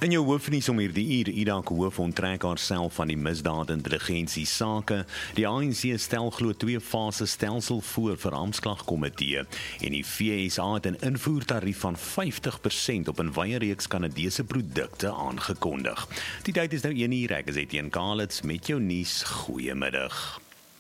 In jou hoofnuus om hierdie uur, Ida Hoof onttrek haarself van die misdaadintelligensie sake. Die ANC stel glo 2-fase stelsel voor vir Amptklagkomitee en die FSA het 'n invoertarief van 50% op 'n wye reeks Kanadese produkte aangekondig. Die tyd is nou 1:00, ek is Etienne Kalitz met jou nuus. Goeiemiddag.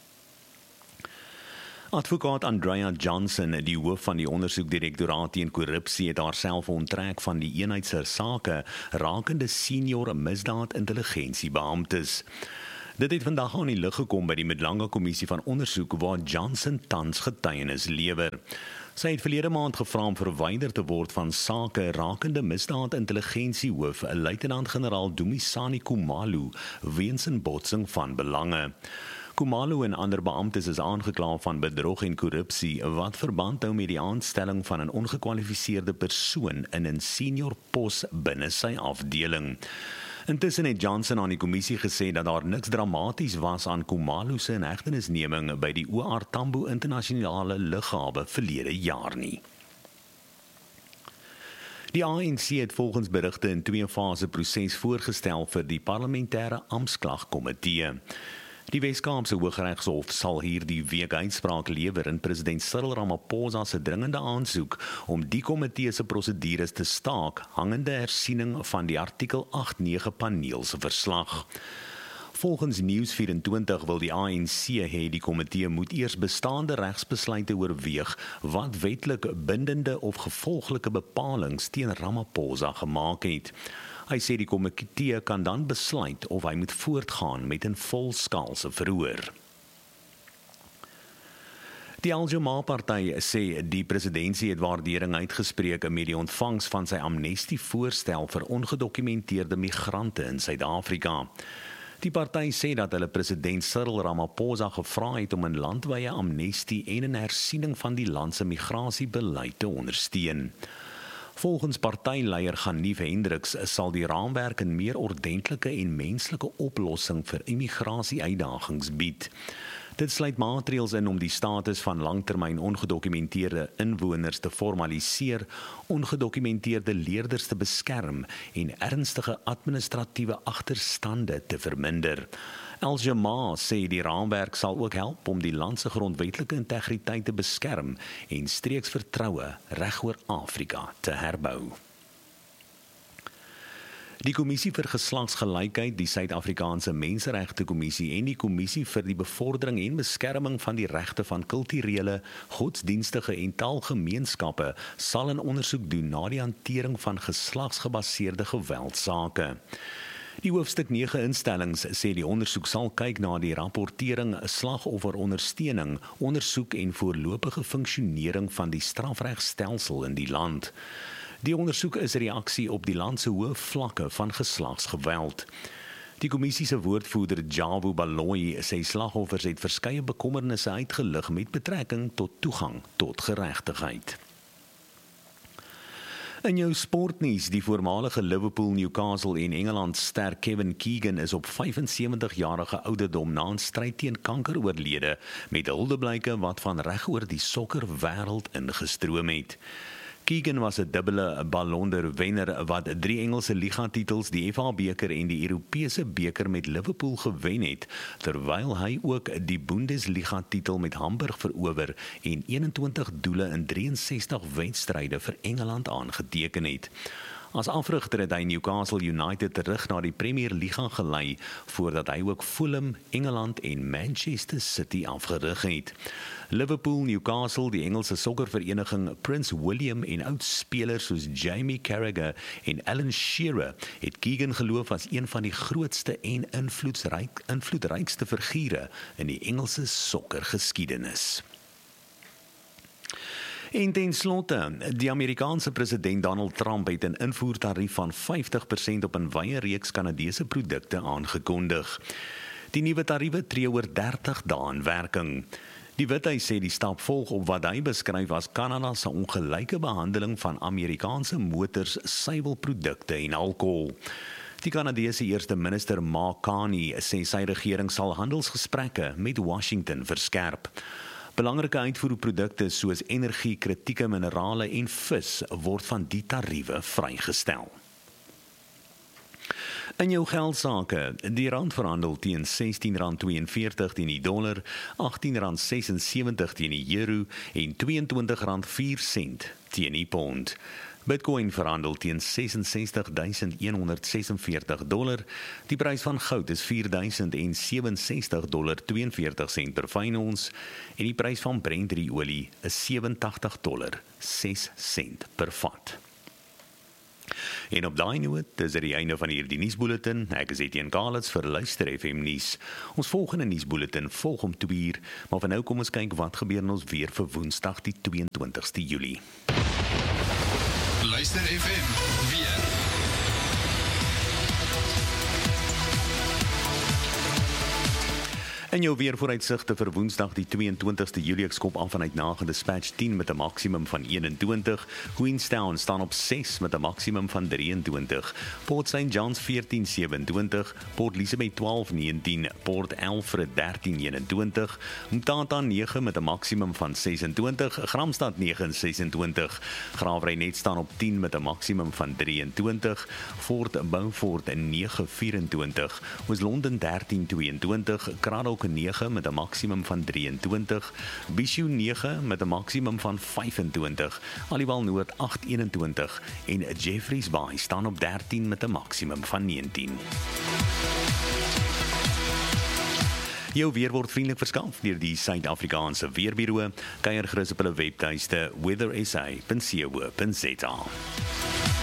Advokaat Andrea Johnson, die hoof van die ondersoekdirektoraat teen korrupsie, het haarself onttrek van die eenheid se sake rakende senior misdaadintelligensiebeamptes. Dit het vandag aan die lig gekom by die Midlanga Kommissie van Ondersoek waar Johnson tans getuienis lewer. Sy het verlede maand gevra om verwyder te word van sake rakende misdaadintelligensiehoof, luitenant-generaal Dumisani Khumalo, weens 'n botsing van belange. Khumalo en ander beamptes is aangekla van bedrog en korrupsie wat verband hou met die aanstelling van 'n ongekwalifiseerde persoon in 'n senior pos binne sy afdeling. Intussen het Johnson aan die kommissie gesê dat daar niks dramaties was aan Khumalo se inhegtenisneming by die OR Tambo internasionale lughawe verlede jaar nie. Die ANC het volgens berigte in 2-fase proses voorgestel vir die parlementêre Amptklagkomitee. Die Weskaapse Hooggeregshof sal hierdie week uitspraak lewer in president Cyril Ramaphosa se dringende aansoek om die komitee se prosedures te staak hangende hersiening van die artikel 8-9 paneel se verslag. Volgens News24 wil die ANC hê die komitee moet eers bestaande regsbesluite oorweeg wat wetlik bindende of gevolglike bepalings teen Ramaphosa gemaak het. Hy sê die komitee kan dan besluit of hy moet voortgaan met 'n volskaalse verhoor. Die Al-Jamaah-party sê die presidentsie het waardering uitgespreek met die ontvangs van sy amnestievoorstel vir ongedokumenteerde migrante in Suid-Afrika. Die party sê dat hulle president Cyril Ramaphosa gevra het om 'n landwye amnestie en 'n hersiening van die land se migrasiebeleid te ondersteun. Volgens partyleier Ganief Hendriks sal die raamwerk 'n meer ordentlike en menslike oplossing vir immigrasie-uitdagings bied. Dit sluit maatreëls in om die status van langtermyn ongedokumenteerde inwoners te formaliseer, ongedokumenteerde leerders te beskerm en ernstige administratiewe agterstande te verminder. Al-Jamaah sê die raamwerk sal ook help om die land se grondwetlike integriteit te beskerm en streeksvertroue regoor Afrika te herbou. Die Kommissie vir Geslagsgelykheid, die Suid-Afrikaanse Menseregte Kommissie en die Kommissie vir die Bevordering en Beskerming van die Regte van Kulturele, Godsdienstige en Taalgemeenskappe sal 'n ondersoek doen na die hantering van geslagsgebaseerde geweldsake. Die hoofstuk 9 instellings sê die ondersoek sal kyk na die rapportering, slagofferondersteuning, ondersoek en voorlopige funksionering van die strafregstelsel in die land. Die ondersoek is reaksie op die land se hoë vlakke van geslagsgeweld. Die kommissie se woordvoerder Jabu Baloyi sê slagoffers het verskeie bekommernisse uitgelig met betrekking tot toegang tot geregtigheid. In jou sportnuus, die voormalige Liverpool, Newcastle en Engeland ster Kevin Keegan is op 75-jarige ouderdom na 'n stryd teen kanker oorlede, met huldeblyke wat van regoor die sokkerwêreld ingestroom het. Keegan was 'n dubbele Ballon d'Or wenner wat 3 Engelse ligatitels, die FA beker en die Europese beker met Liverpool gewen het, terwyl hy ook die Bundesliga titel met Hamburg verower en 21 doele in 63 wedstryde vir Engeland aangeteken het. As afrigter het hy Newcastle United terug na die Premier Liga gelei, voordat hy ook Fulham, Engeland en Manchester City afgerig het. Liverpool, Newcastle, die Engelse sokkervereniging Prince William en oudspelers soos Jamie Carragher en Alan Shearer het Keegan geloof as een van die grootste en invloedrykste figure in die Engelse sokkergeskiedenis. En ten slotte, die Amerikaanse president Donald Trump het 'n invoertarief van 50% op 'n wye reeks Kanadese produkte aangekondig. Die nuwe tariewe tree oor 30 dae in werking. Die Withuis sê die stap volg op wat hy beskryf as Kanada se ongelyke behandeling van Amerikaanse motors, suiwelprodukte en alkohol. Die Kanadese eerste minister Mark Carney sê sy regering sal handelsgesprekke met Washington verskerp. Belangrike uitvoerprodukte soos energie, kritieke minerale en vis word van die tariewe vrygestel. In jou geldsaake, die rand verhandel teen R16.42 teen die dollar, R18.76 teen die euro en R22.04 teen die pond. Bitcoin verhandel teen $66.146. Die prys van goud is $4.067.42 per fyn ons en die prys van Brent olie is $87.06 per vat. En op daai noot is dit die einde van hierdie nuusbulletin. Ek is Etienne Kalitz vir Luister FM nuus. Ons volgende nuusbulletin volg om 2:00, maar vir nou kom ons kyk wat gebeur in ons weer vir Woensdag die 22ste Julie. Luister FM weer. In jou weervooruitsigte vir Woensdag die 22ste Julie, ek skop af vanuit Nagel Dispatch 10 met 'n maksimum van 21, Queenstown staan op 6 met 'n maksimum van 23, Port St. John's 14:27, Port Elizabeth 12:19, Port Alfred 13:21, Mtata 9 met 'n maksimum van 26, Gramstad 9:26, Graafrenet staan op 10 met 'n maksimum van 23, Fort Beaufort 9:24, Oos-London 13:22, Craddock 9 met 'n maksimum van 23, Bishu 9 met 'n maksimum van 25, Aliwal Noord 8:21 en Jeffreys Bay staan op 13 met 'n maksimum van 19. Jou weer word vriendelik verskaf deur die Suid-Afrikaanse Weerbureau. Kuier gerus op hulle webtuiste weathersa.co.za.